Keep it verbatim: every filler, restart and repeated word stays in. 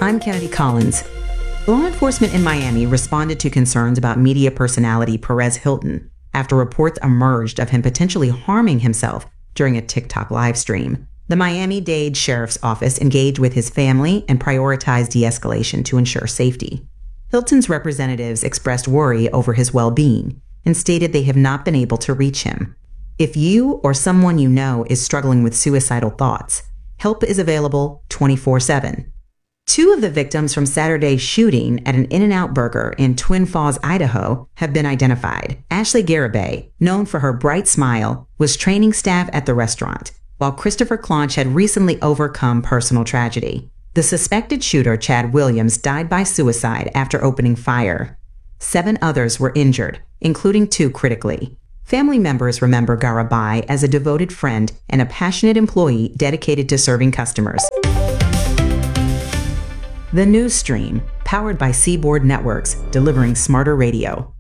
I'm Kennedy Collins. Law enforcement in Miami responded to concerns about media personality Perez Hilton after reports emerged of him potentially harming himself during a TikTok live stream. The Miami-Dade Sheriff's Office engaged with his family and prioritized de-escalation to ensure safety. Hilton's representatives expressed worry over his well-being and stated they have not been able to reach him. If you or someone you know is struggling with suicidal thoughts, help is available twenty-four seven. Two of the victims from Saturday's shooting at an In-N-Out Burger in Twin Falls, Idaho, have been identified. Ashley Garibay, known for her bright smile, was training staff at the restaurant, while Christopher Claunch had recently overcome personal tragedy. The suspected shooter, Chad Williams, died by suicide after opening fire. Seven others were injured, including two critically. Family members remember Garibay as a devoted friend and a passionate employee dedicated to serving customers. The News Stream, powered by Seaboard Networks, delivering smarter radio.